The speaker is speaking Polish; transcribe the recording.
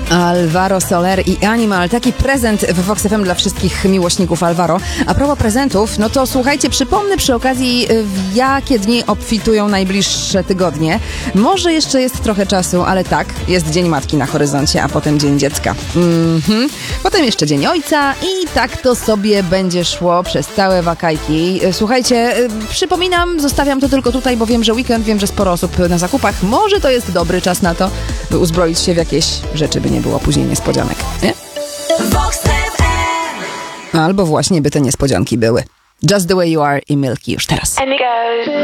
Alvaro Soler i Animal. Taki prezent w Vox FM dla wszystkich miłośników Alvaro. A propos prezentów, no to słuchajcie, przypomnę przy okazji, w jakie dni obfitują najbliższe tygodnie. Może jeszcze jest trochę czasu, ale tak, jest Dzień Matki na horyzoncie, a potem Dzień Dziecka. Potem jeszcze Dzień Ojca i tak to sobie będzie szło przez całe wakajki. Słuchajcie, przypominam, zostawiam to tylko tutaj, bo wiem, że weekend, wiem, że sporo osób na zakupach. Może to jest dobry czas na to, by uzbroić się w jakieś rzeczy, by nie było później niespodzianek, nie? Albo właśnie by te niespodzianki były. Just the way you are i Milky już teraz.